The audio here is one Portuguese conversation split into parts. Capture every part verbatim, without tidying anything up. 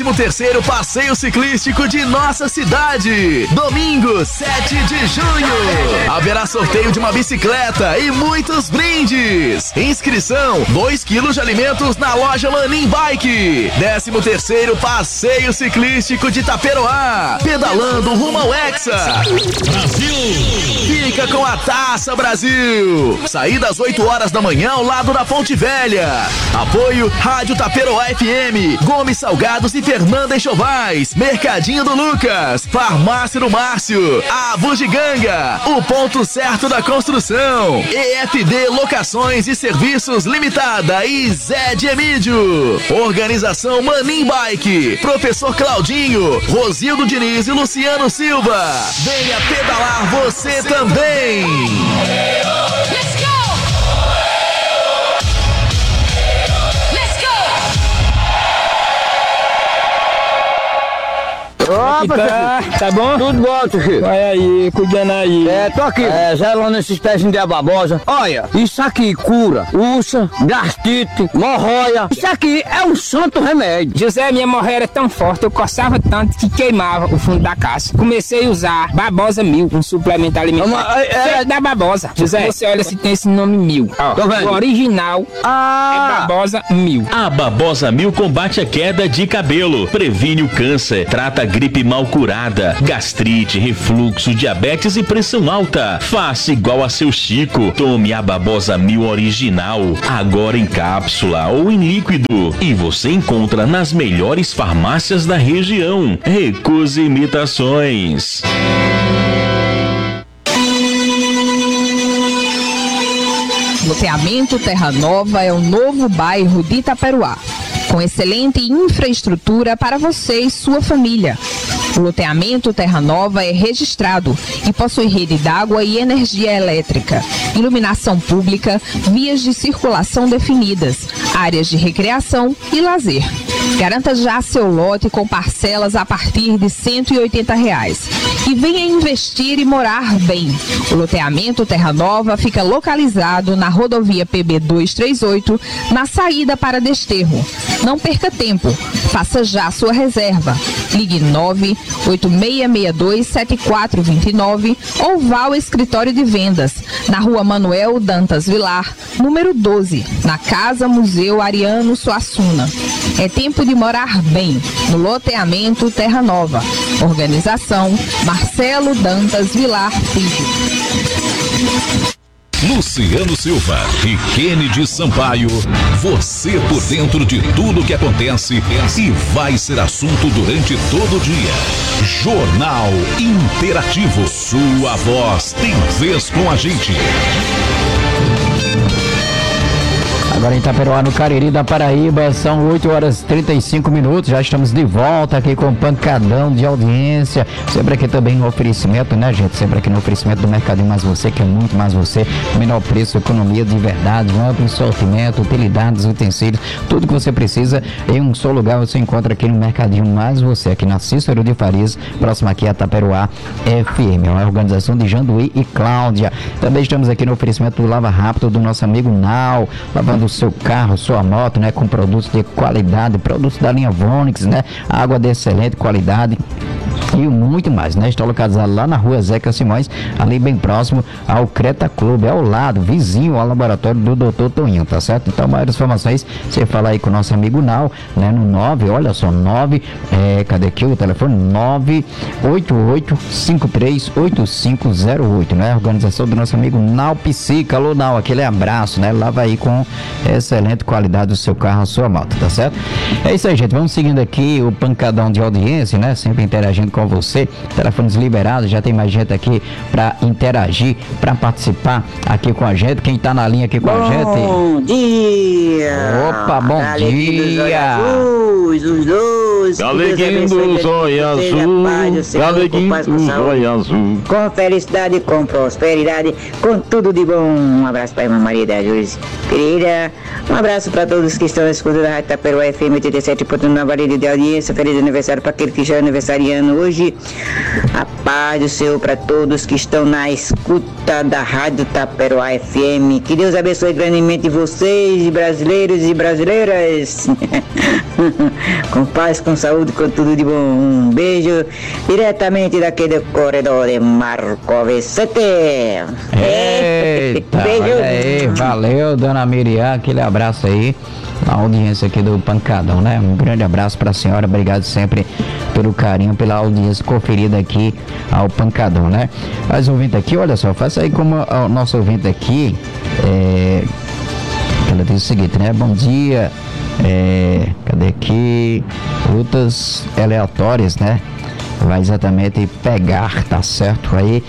Terceiro passeio ciclístico de nossa cidade. Domingo, sete de junho. Haverá sorteio de uma bicicleta e muitos brindes. Inscrição, dois quilos de alimentos na loja Manin Bike. Décimo terceiro passeio ciclístico de Itaperoá. Pedalando rumo ao Hexa. Brasil! Fica com a Taça Brasil. Saída às oito horas da manhã ao lado da Ponte Velha. Apoio Rádio Itaperoá F M, Gomes Salgados e Fernanda Enxovais, Mercadinho do Lucas, Farmácia do Márcio, a Bugiganga, o ponto certo da construção, E F D Locações e Serviços Limitada e Zé de Emídio. Organização Manin Bike, Professor Claudinho, Rosildo Diniz e Luciano Silva. Venha pedalar você também. Let's go! Opa, tá, tá bom? Tudo bom, tio. Vai aí, cuidando aí. É, tô aqui, é, zelando esses pezinhos de ababosa. Olha, isso aqui cura úlcera, gastrite, hemorroia. Isso aqui é um santo remédio. José, minha hemorroia era tão forte, eu coçava tanto que queimava o fundo da caixa. Comecei a usar Babosa Mil, um suplemento alimentar. Uma, é, é da Babosa. José, você olha se tem esse nome Mil. Ó, tô vendo. O original ah. é Babosa Mil. A Babosa Mil combate a queda de cabelo, previne o câncer, trata a gripe mal curada, gastrite, refluxo, diabetes e pressão alta. Faça igual a seu Chico. Tome a Babosa Mil original, agora em cápsula ou em líquido. E você encontra nas melhores farmácias da região. Recuse imitações. Loteamento Terra Nova é o novo bairro de Itaperoá, com excelente infraestrutura para você e sua família. O loteamento Terra Nova é registrado e possui rede d'água e energia elétrica, iluminação pública, vias de circulação definidas, áreas de recreação e lazer. Garanta já seu lote com parcelas a partir de cento e oitenta reais. E venha investir e morar bem. O loteamento Terra Nova fica localizado na rodovia P B duzentos e trinta e oito, na saída para Desterro. Não perca tempo, faça já sua reserva. Ligue nove oito seis seis dois sete quatro dois nove ou vá ao escritório de vendas, na rua Manuel Dantas Vilar, número doze, na Casa Museu Ariano Suassuna. É tempo de morar bem, no loteamento Terra Nova. Organização Marcelo Dantas Vilar Filho. Luciano Silva e Kennedy Sampaio, você por dentro de tudo que acontece e vai ser assunto durante todo o dia. Jornal Interativo, sua voz tem vez com a gente. Agora em Itaperoá, no Cariri da Paraíba, são oito horas e trinta e cinco minutos, já estamos de volta aqui com um pancadão de audiência, sempre aqui também no oferecimento, né gente, sempre aqui no oferecimento do Mercadinho Mais Você, que é muito mais você, menor preço, economia de verdade, um amplo sortimento, utilidades, utensílios, tudo que você precisa em um só lugar você encontra aqui no Mercadinho Mais Você, aqui na Cícero de Farias, próximo aqui a Itaperoá F M, uma organização de Janduí e Cláudia. Também estamos aqui no oferecimento do Lava Rápido do nosso amigo Nau, lavando o seu carro, sua moto, né, com produtos de qualidade, produtos da linha Vonix, né, água de excelente qualidade e muito mais, né? Está localizado lá na rua Zeca Simões, ali bem próximo ao Creta Clube, ao lado, vizinho ao laboratório do doutor Toninho, tá certo? Então, maiores informações, você fala aí com o nosso amigo Nau, né? No nove, olha só, nove, é, cadê aqui o telefone? nove oito oito cinco três oito cinco zero oito, né? Organização do nosso amigo Nau Psica. Alô, Nau, aquele abraço, né? Lava aí com excelente qualidade o seu carro, a sua moto, tá certo? É isso aí, gente, vamos seguindo aqui o pancadão de audiência, né? Sempre interagindo com você, telefones liberados, já tem mais gente aqui para interagir, para participar aqui com a gente. Quem tá na linha aqui com bom a gente? Bom dia! Opa, bom dia! Os dois, Galeguinho do Zóio Azul, Galeguinho do Zóio Azul. Com felicidade, com prosperidade, com tudo de bom. Um abraço para a irmã Maria da Júlia Pereira. Um abraço para todos que estão escutando a Rádio Itaperoá F M oitenta e sete ponto nove, de audiência. Feliz aniversário para aquele que já é aniversariano hoje. hoje. A paz do Senhor para todos que estão na escuta da Rádio Taperoá F M. Que Deus abençoe grandemente vocês, brasileiros e brasileiras. Com paz, com saúde, com tudo de bom. Um beijo diretamente daquele corredor de Marco Vicente. Eita, beijo. Olha aí, valeu, dona Miriam, aquele abraço aí. A audiência aqui do Pancadão, né? Um grande abraço para a senhora, obrigado sempre pelo carinho, pela audiência conferida aqui ao Pancadão, né? Mas ouvinte aqui, olha só, faça aí como o nosso ouvinte aqui, é... ela diz o seguinte, né? Bom dia, é... cadê aqui? Lutas aleatórias, né? Vai exatamente pegar, tá certo? Aí,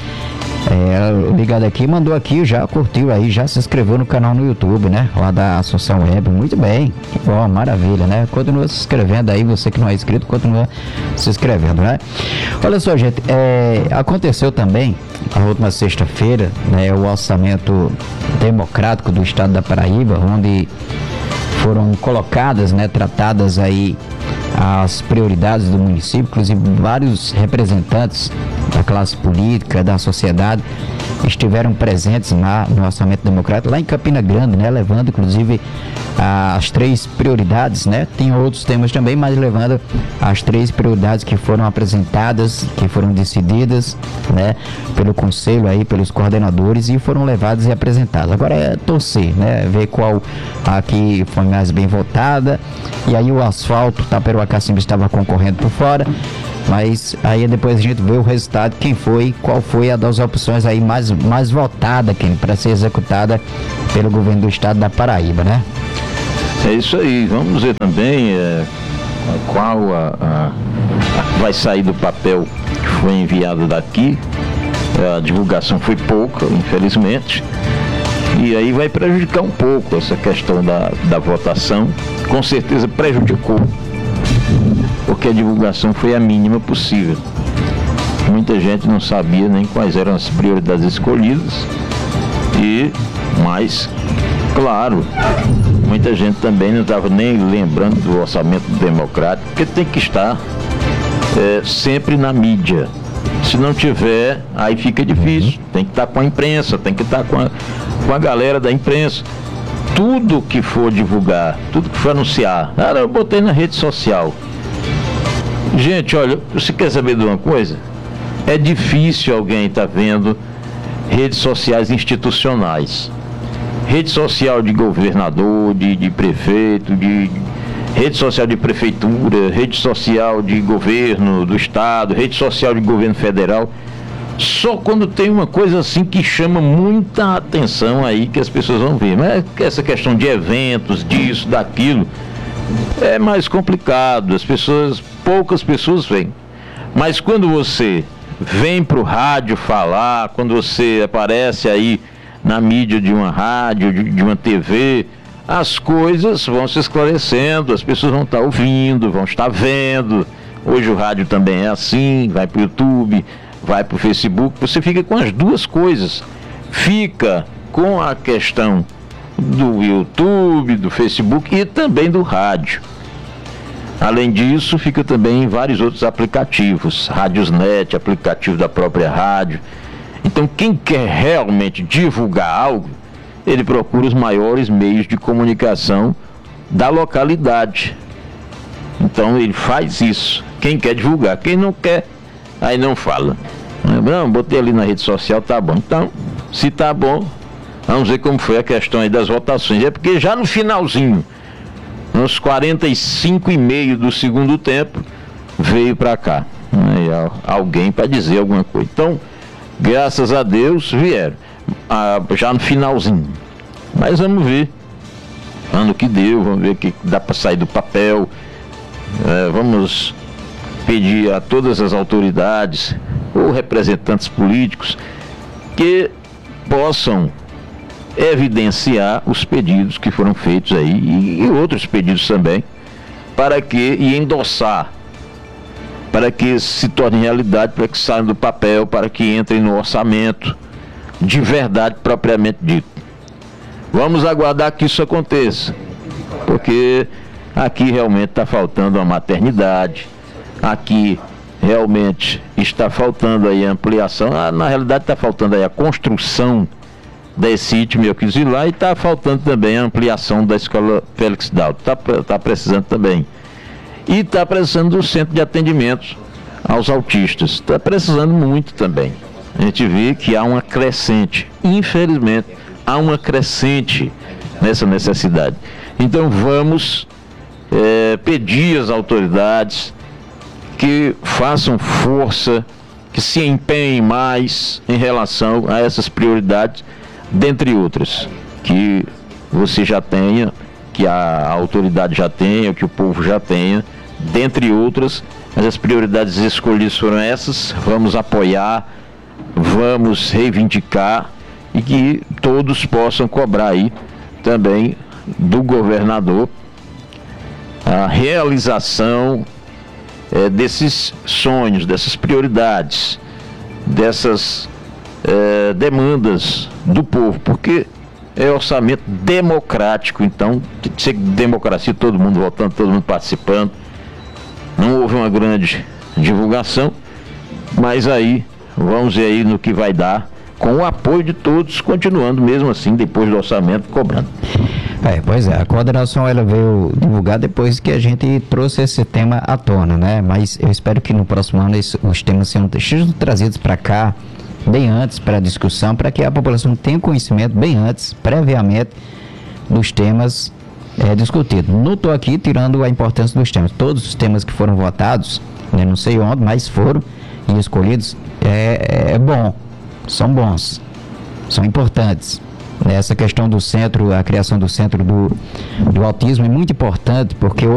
é, ligado aqui, mandou aqui, já curtiu aí, já se inscreveu no canal no YouTube, né? Lá da Associação Web, muito bem, que bom, maravilha, né? Continua se inscrevendo aí, você que não é inscrito, continua se inscrevendo, né? Olha só, gente, é, aconteceu também, a última sexta-feira, né, o orçamento democrático do estado da Paraíba, onde foram colocadas, né, tratadas aí as prioridades do município, inclusive vários representantes da classe política, da sociedade, estiveram presentes na, no orçamento democrático, lá em Campina Grande, né, levando inclusive as três prioridades, né, tem outros temas também, mas levando as três prioridades que foram apresentadas, que foram decididas, né, pelo conselho aí, pelos coordenadores, e foram levadas e apresentadas. Agora é torcer, né, ver qual aqui foi mais bem votada, e aí o asfalto, Taperoá-Cacimba estava concorrendo por fora, mas aí depois a gente vê o resultado, quem foi, qual foi a das opções aí mais, mais votada, quem para ser executada pelo governo do estado da Paraíba, né? É isso aí, vamos ver também é, qual a, a, a vai sair do papel que foi enviado daqui. A divulgação foi pouca, infelizmente, e aí vai prejudicar um pouco essa questão da, da votação, com certeza prejudicou, porque a divulgação foi a mínima possível. Muita gente não sabia nem quais eram as prioridades escolhidas, e, mas, claro, muita gente também não estava nem lembrando do orçamento democrático, porque tem que estar é, sempre na mídia. Se não tiver, aí fica difícil. Tem que estar com a imprensa, tem que estar com a, com a galera da imprensa. Tudo que for divulgar, tudo que for anunciar, ah, eu botei na rede social. Gente, olha, você quer saber de uma coisa? É difícil alguém estar vendo redes sociais institucionais. Rede social de governador, de, de prefeito, de rede social de prefeitura, rede social de governo do estado, rede social de governo federal. Só quando tem uma coisa assim que chama muita atenção aí que as pessoas vão ver. Mas essa questão de eventos, disso, daquilo, é mais complicado. As pessoas, poucas pessoas vêm. Mas quando você vem pro rádio falar, quando você aparece aí na mídia de uma rádio, de, de uma T V, as coisas vão se esclarecendo, as pessoas vão estar ouvindo, vão estar vendo. Hoje o rádio também é assim, vai pro YouTube, vai pro Facebook, você fica com as duas coisas. Fica com a questão do YouTube, do Facebook e também do rádio. Além disso, fica também em vários outros aplicativos, Rádiosnet, aplicativo da própria rádio. Então, quem quer realmente divulgar algo, ele procura os maiores meios de comunicação da localidade. Então, ele faz isso. Quem quer divulgar, quem não quer, aí não fala. Não, botei ali na rede social, tá bom. Então, se tá bom, vamos ver como foi a questão aí das votações. É porque já no finalzinho, nos quarenta e cinco e meio do segundo tempo, veio para cá, né, alguém para dizer alguma coisa. Então, graças a Deus vieram, ah, já no finalzinho. Mas vamos ver, ano que deu, vamos ver o que dá para sair do papel. É, vamos pedir a todas as autoridades ou representantes políticos que possam evidenciar os pedidos que foram feitos aí e, e outros pedidos também, para que, e endossar, para que se torne realidade, para que saiam do papel, para que entrem no orçamento de verdade propriamente dito. Vamos aguardar que isso aconteça, porque aqui realmente está faltando uma maternidade, aqui realmente está faltando aí a ampliação, ah, na realidade está faltando aí a construção desse sítio Melquides Vilar e está faltando também a ampliação da escola Félix Dalto, está tá precisando também. E está precisando do centro de atendimento aos autistas, está precisando muito também. A gente vê que há uma crescente, infelizmente, há uma crescente nessa necessidade. Então vamos é, pedir às autoridades que façam força, que se empenhem mais em relação a essas prioridades, dentre outras, que você já tenha, que a autoridade já tenha, que o povo já tenha, dentre outras, mas as prioridades escolhidas foram essas, vamos apoiar, vamos reivindicar e que todos possam cobrar aí também do governador a realização é, desses sonhos, dessas prioridades, dessas é, demandas do povo, porque é orçamento democrático, então tem que ser democracia, todo mundo votando, todo mundo participando. Não houve uma grande divulgação, mas aí vamos ver aí no que vai dar, com o apoio de todos, continuando mesmo assim, depois do orçamento, cobrando. É, pois é, a coordenação ela veio divulgar depois que a gente trouxe esse tema à tona, né? Mas eu espero que no próximo ano esse, os temas sejam, sejam trazidos para cá bem antes para a discussão, para que a população tenha conhecimento bem antes, previamente, dos temas é, discutidos. Não estou aqui tirando a importância dos temas. Todos os temas que foram votados, né, não sei onde, mas foram e escolhidos, é, é bom, são bons, são importantes. Essa questão do centro, a criação do centro do, do autismo é muito importante, porque